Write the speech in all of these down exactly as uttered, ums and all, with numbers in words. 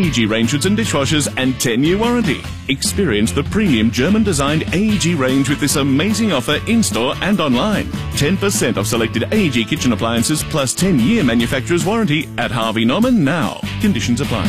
A E G range hoods and dishwashers and ten-year warranty. Experience the premium German-designed A E G range with this amazing offer in-store and online. ten percent off selected A E G kitchen appliances plus ten-year manufacturer's warranty at Harvey Norman now. Conditions apply.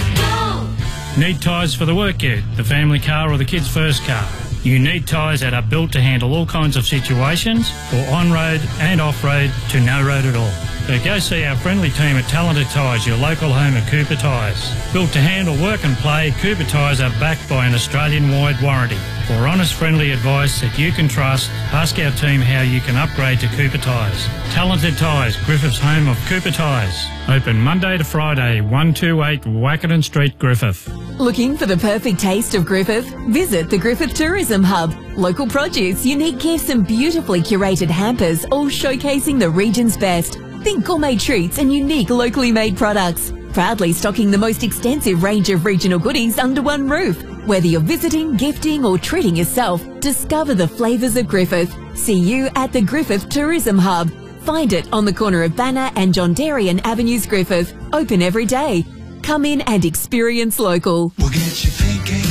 Need tyres for the work gear, the family car or the kid's first car? You need tyres that are built to handle all kinds of situations, for on-road and off-road to no road at all. So go see our friendly team at Talented Tyres, your local home of Cooper Tyres. Built to handle work and play, Cooper Tyres are backed by an Australian-wide warranty. For honest, friendly advice that you can trust, ask our team how you can upgrade to Cooper Tyres. Talented Tyres, Griffith's home of Cooper Tyres. Open Monday to Friday, one two eight Wackerton Street, Griffith. Looking for the perfect taste of Griffith? Visit the Griffith Tourism Hub. Local produce, unique gifts and beautifully curated hampers, all showcasing the region's best. Think gourmet treats and unique locally made products. Proudly stocking the most extensive range of regional goodies under one roof. Whether you're visiting, gifting or treating yourself, discover the flavours of Griffith. See you at the Griffith Tourism Hub. Find it on the corner of Banner and John Darien Avenues, Griffith. Open every day. Come in and experience local. We'll get you thinking,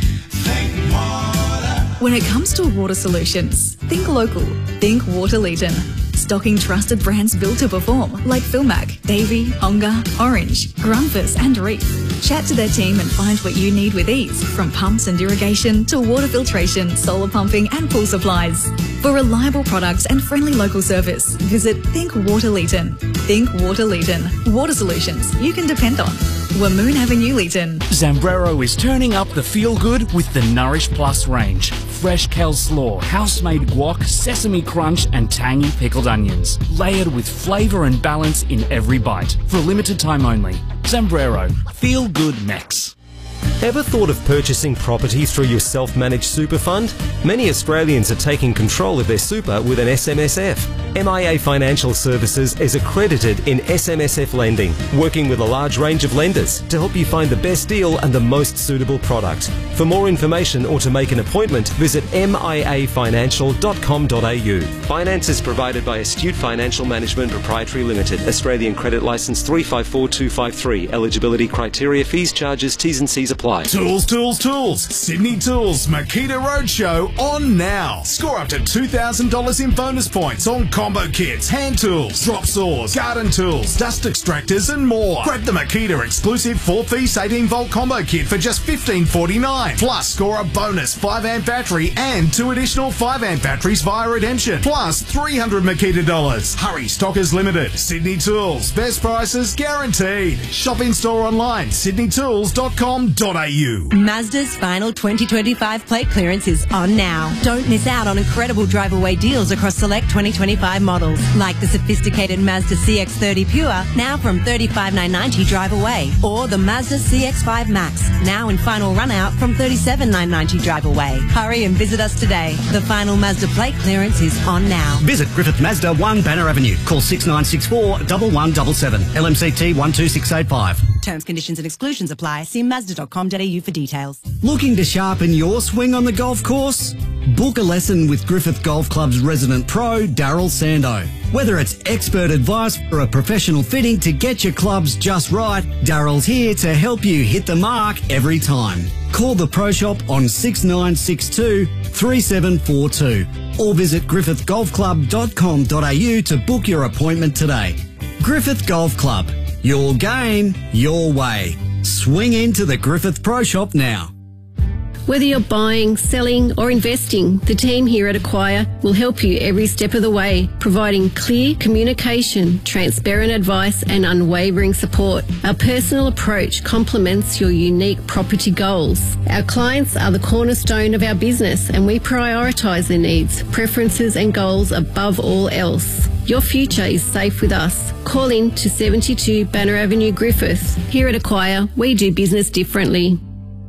think water. When it comes to water solutions, think local, think Water Legion. Stocking trusted brands built to perform like Filmac, Davey, Honga, Orange, Grumpus and Reef. Chat to their team and find what you need with ease, from pumps and irrigation to water filtration, solar pumping and pool supplies. For reliable products and friendly local service, visit Think Water Legion. Think Water Legion. Water solutions you can depend on. Wamoon Avenue, Legion. Zambrero is turning up the feel-good with the Nourish Plus range. Fresh kale slaw, house-made guac, sesame crunch and tangy pickled onions. Layered with flavour and balance in every bite. For a limited time only. Zambrero. Feel good Mex. Ever thought of purchasing property through your self-managed super fund? Many Australians are taking control of their super with an S M S F. M I A Financial Services is accredited in S M S F lending, working with a large range of lenders to help you find the best deal and the most suitable product. For more information or to make an appointment, visit m i a financial dot com dot a u. Finance is provided by Astute Financial Management Proprietary Limited, Australian Credit Licence three five four two five three. Eligibility criteria, fees, charges, T's and C's apply. Tools, tools, tools. Sydney Tools Makita Roadshow on now. Score up to two thousand dollars in bonus points on combo kits, hand tools, drop saws, garden tools, dust extractors and more. Grab the Makita exclusive four-piece eighteen volt combo kit for just fifteen forty-nine. Plus score a bonus five amp battery and two additional five amp batteries via redemption. Plus three hundred Makita dollars. Hurry, stock is limited. Sydney Tools, best prices guaranteed. Shop in store online, sydney tools dot com dot a u. Mazda's final twenty twenty-five plate clearance is on now. Don't miss out on incredible drive-away deals across select twenty twenty-five models, like the sophisticated Mazda C X thirty Pure, now from thirty-five thousand nine hundred ninety drive away, or the Mazda C X five Max, now in final run out from thirty-seven thousand nine hundred ninety drive away. Hurry and visit us today. The final Mazda plate clearance is on now. Visit Griffith Mazda, one Banner Avenue. Call six nine six four, one one seven seven. L M C T one two six eight five. Terms, conditions and exclusions apply. See mazda dot com dot a u for details. Looking to sharpen your swing on the golf course? Book a lesson with Griffith Golf Club's resident pro, Daryl Sando. Whether it's expert advice or a professional fitting to get your clubs just right, Daryl's here to help you hit the mark every time. Call the Pro Shop on six nine six two, three seven four two or visit griffith golf club dot com dot a u to book your appointment today. Griffith Golf Club. Your game, your way. Swing into the Griffith Pro Shop now. Whether you're buying, selling or investing, the team here at Acquire will help you every step of the way, providing clear communication, transparent advice and unwavering support. Our personal approach complements your unique property goals. Our clients are the cornerstone of our business and we prioritise their needs, preferences and goals above all else. Your future is safe with us. Call in to seventy-two Banner Avenue, Griffith. Here at Acquire, we do business differently.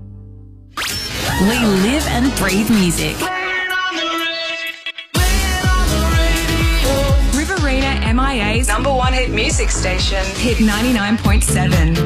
We live and breathe music. Riverina M I A's number one hit music station, Hit ninety-nine point seven.